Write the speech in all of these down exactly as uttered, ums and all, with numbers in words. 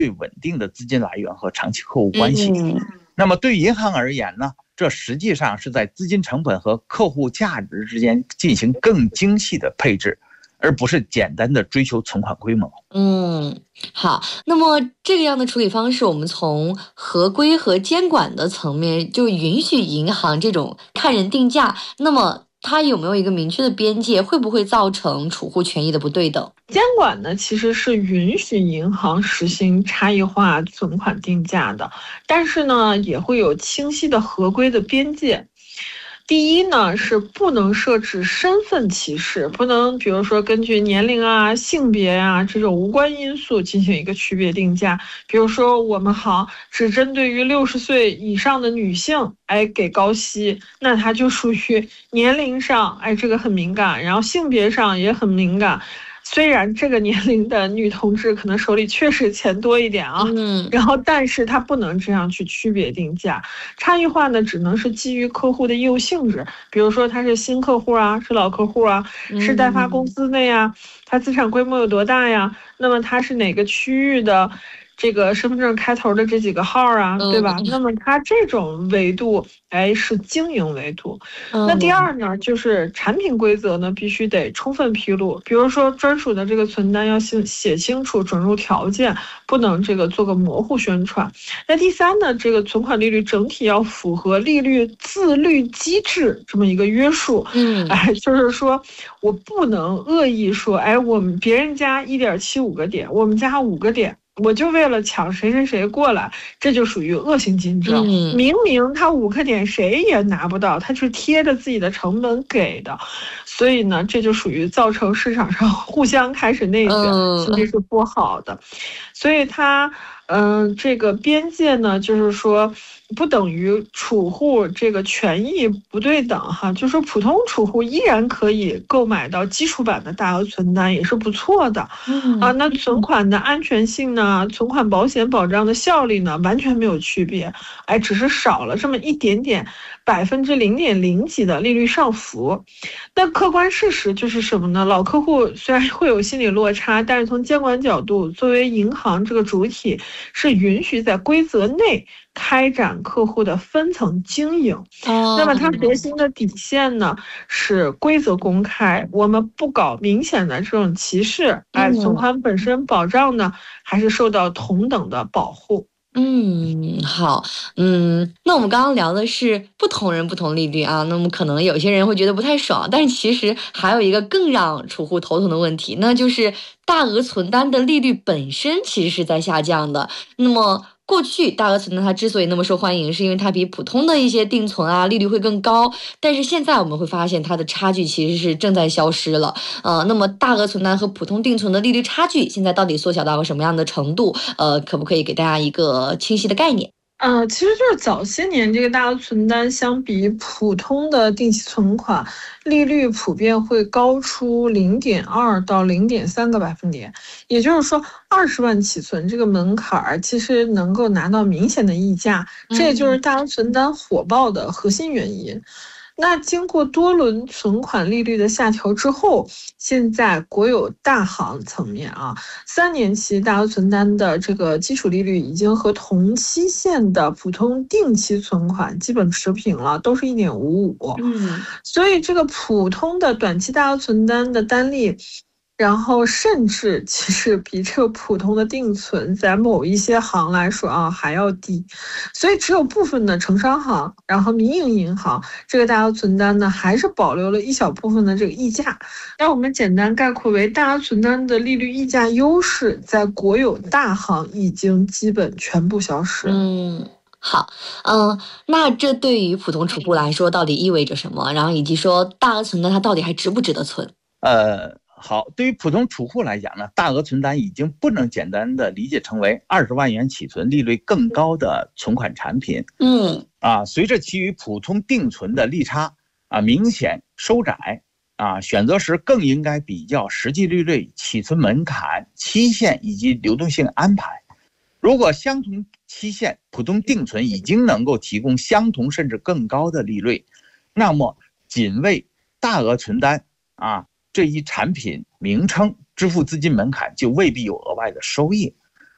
最稳定的资金来源和长期客户关系。 嗯， 那么对于银行而言呢，这实际上是在资金成本和客户价值之间进行更精细的配置，而不是简单的追求存款规模。 嗯，好，那么这个样的处理方式，我们从合规和监管的层面就允许银行这种看人定价，那么它有没有一个明确的边界？会不会造成储户权益的不对等？ 监管呢，其实是允许银行实行差异化存款定价的，但是呢，也会有清晰的合规的边界。第一呢，是不能设置身份歧视，不能比如说根据年龄啊、性别啊这种无关因素进行一个区别定价。比如说我们行只针对于六十岁以上的女性，哎给高息，那它就属于年龄上，哎这个很敏感，然后性别上也很敏感。虽然这个年龄的女同志可能手里确实钱多一点啊， 嗯， 然后但是她不能这样去区别定价。差异化呢，只能是基于客户的业务性质，比如说他是新客户啊，是老客户啊，是代发公司的呀，他资产规模有多大呀？那么他是哪个区域的？这个身份证开头的这几个号啊，对吧？那么它这种维度，哎，是经营维度。那第二呢，就是产品规则呢，必须得充分披露，比如说专属的这个存单要写写清楚准入条件，不能这个做个模糊宣传。那第三呢，这个存款利率整体要符合利率自律机制这么一个约束。 嗯， 哎，就是说我不能恶意说，哎，我们别人家一点七五个点，我们家五个点。我就为了抢谁谁谁过来，这就属于恶性竞争。 嗯、 明明他五个点谁也拿不到，他是贴着自己的成本给的，所以呢，这就属于造成市场上互相开始内卷， 嗯、 其实是不好的。所以它，嗯、呃，这个边界呢，就是说。不等于储户这个权益不对等哈，就是说普通储户依然可以购买到基础版的大额存单，也是不错的。 嗯啊，那存款的安全性呢，存款保险保障的效力呢，完全没有区别，哎，只是少了这么一点点百分之零点零几的利率上浮。但客观事实就是什么呢？老客户虽然会有心理落差，但是从监管角度，作为银行这个主体，是允许在规则内开展客户的分层经营。 哦， 那么它核心的底线呢是规则公开，我们不搞明显的这种歧视，哎，存款本身保障呢还是受到同等的保护。 嗯，好，嗯，那我们刚刚聊的是不同人不同利率啊，那么可能有些人会觉得不太爽，但是其实还有一个更让储户头疼的问题，那就是大额存单的利率本身其实是在下降的。那么过去大额存单它之所以那么受欢迎，是因为它比普通的一些定存啊利率会更高，但是现在我们会发现它的差距其实是正在消失了。呃，那么大额存单和普通定存的利率差距现在到底缩小到个什么样的程度？呃，可不可以给大家一个清晰的概念？ 呃，其实就是早些年这个大额存单相比普通的定期存款，利率普遍会高出零点二到零点三个百分点，也就是说，二十万起存这个门槛儿其实能够拿到明显的溢价，这也就是大额存单火爆的核心原因。那经过多轮存款利率的下调之后，现在国有大行层面啊，三年期大额存单的这个基础利率已经和同期限的普通定期存款基本持平了，都是一点五五。 嗯， 所以这个普通的短期大额存单的单利。然后甚至其实比这个普通的定存在某一些行来说啊还要低，所以只有部分的城商行，然后民营银行这个大额存单呢还是保留了一小部分的这个溢价。那我们简单概括为，大额存单的利率溢价优势在国有大行已经基本全部消失。 嗯。好，嗯，那这对于普通储户来说到底意味着什么？然后以及说大额存单它到底还值不值得存？ 呃，好，对于普通储户来讲呢，大额存单已经不能简单的理解成为二十万元起存利率更高的存款产品。 嗯， 啊，随着其与普通定存的利差啊明显收窄，啊，选择时更应该比较实际利率、起存门槛、期限以及流动性安排。如果相同期限普通定存已经能够提供相同甚至更高的利率，那么仅为大额存单啊这一产品名称支付资金门槛就未必有额外的收益。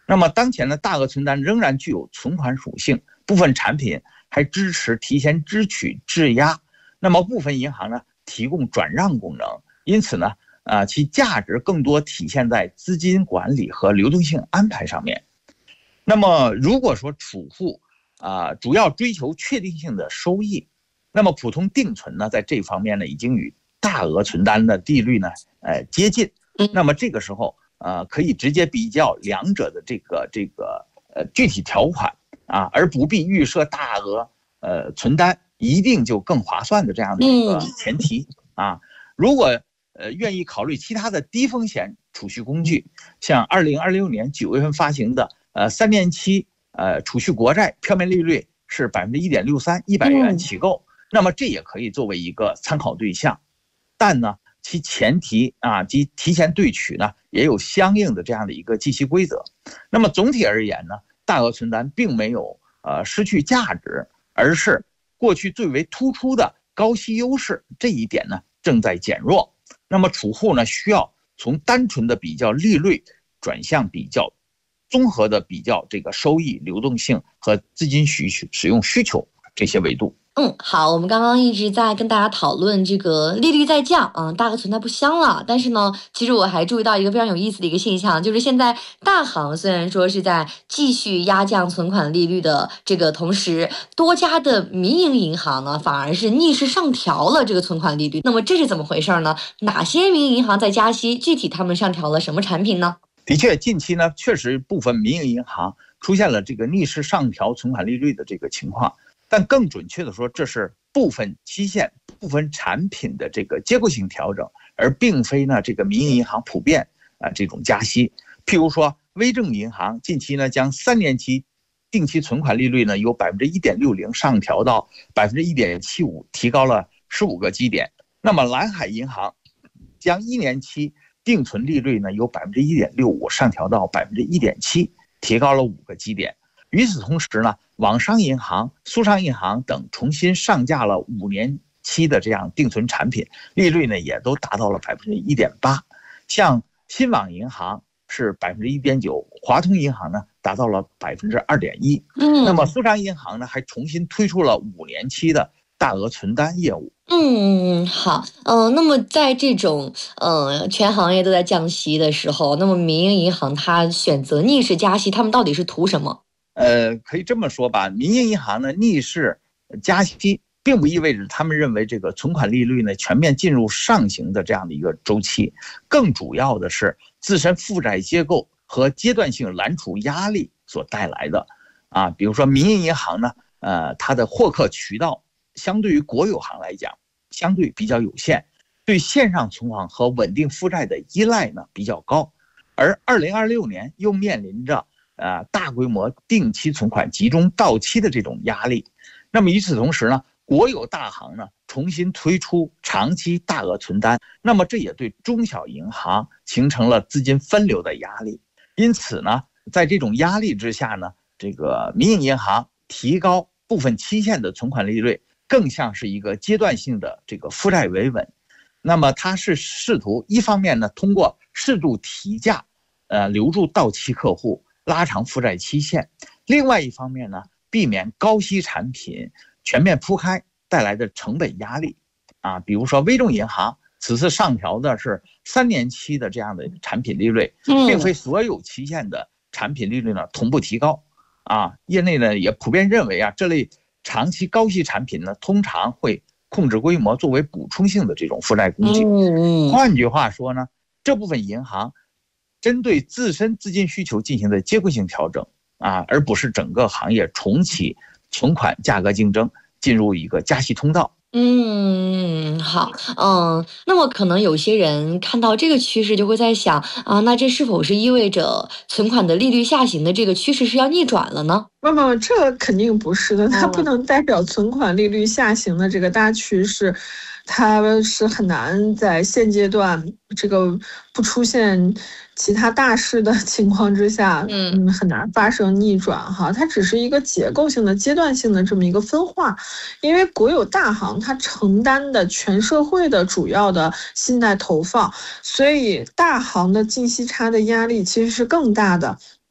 那么当前的大额存单仍然具有存款属性，部分产品还支持提前支取质押，那么部分银行呢提供转让功能，因此呢，呃，其价值更多体现在资金管理和流动性安排上面。那么如果说储户啊、呃、主要追求确定性的收益，那么普通定存呢在这方面呢已经与大额存单的利率呢呃接近，那么这个时候呃可以直接比较两者的这个这个呃具体条款啊，而不必预设大额呃存单一定就更划算的这样的一个前提啊。如果呃愿意考虑其他的低风险储蓄工具，像二零二六年九月份发行的呃三年期呃储蓄国债，票面利率是百分之一点六三，一百元起购，那么这也可以作为一个参考对象。但呢，其前提啊及提前对取呢也有相应的这样的一个计息规则。那么总体而言呢，大额存单并没有呃失去价值，而是过去最为突出的高息优势这一点呢正在减弱。那么储户呢需要从单纯的比较利率转向比较综合的比较这个收益、流动性和资金需求使用需求这些维度。 嗯，好，我们刚刚一直在跟大家讨论这个利率在降，嗯，大额存单不香了。但是呢，其实我还注意到一个非常有意思的一个现象，就是现在大行虽然说是在继续压降存款利率的这个同时，多家的民营银行呢反而是逆势上调了这个存款利率。那么这是怎么回事呢？哪些民营银行在加息？具体他们上调了什么产品呢？ 的确，近期呢确实部分民营银行出现了这个逆势上调存款利率的这个情况。但更准确的说，这是部分期限、部分产品的这个结构性调整，而并非呢这个民营银行普遍啊、呃、这种加息。譬如说，微众银行近期呢将三年期定期存款利率呢由百分之一点六零上调到百分之一点七五，提高了十五个基点。那么蓝海银行将一年期定存利率呢由百分之一点六五上调到百分之一点七，提高了五个基点。与此同时呢，网商银行、苏商银行等重新上架了五年期的这样定存产品，利率呢也都达到了百分之一点八。像新网银行是百分之一点九，华通银行呢达到了百分之二点一。嗯，那么苏商银行呢还重新推出了五年期的大额存单业务。 嗯，好，嗯、呃，那么在这种呃全行业都在降息的时候，那么民营银行它选择逆势加息，他们到底是图什么？ 呃，可以这么说吧，民营银行呢逆势加息，并不意味着他们认为这个存款利率呢全面进入上行的这样的一个周期，更主要的是自身负债结构和阶段性揽储压力所带来的。啊，比如说民营银行呢，呃，它的获客渠道相对于国有行来讲，相对比较有限，对线上存款和稳定负债的依赖呢比较高，而二零二六年又面临着呃，大规模定期存款集中到期的这种压力。那么与此同时呢，国有大行呢重新推出长期大额存单，那么这也对中小银行形成了资金分流的压力。因此呢，在这种压力之下呢，这个民营银行提高部分期限的存款利率，更像是一个阶段性的这个负债维稳。那么它是试图一方面呢，通过适度提价，呃，留住到期客户，拉长负债期限；另外一方面呢，避免高息产品全面铺开带来的成本压力。啊，比如说微众银行此次上调的是三年期的这样的产品利率，并非所有期限的产品利率呢同步提高。啊，业内呢也普遍认为啊，这类长期高息产品呢通常会控制规模，作为补充性的这种负债工具。换句话说呢，这部分银行针对自身资金需求进行的结构性调整啊，而不是整个行业重启存款价格竞争，进入一个加息通道。 嗯，好，嗯，那么可能有些人看到这个趋势就会在想啊，那这是否是意味着存款的利率下行的这个趋势是要逆转了呢？ 不不，这肯定不是的，它不能代表存款利率下行的这个大趋势，它是很难在现阶段这个不出现其他大事的情况之下，嗯，很难发生逆转哈。它只是一个结构性的、阶段性的这么一个分化，因为国有大行它承担的全社会的主要的信贷投放，所以大行的净息差的压力其实是更大的。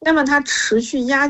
那么它持续压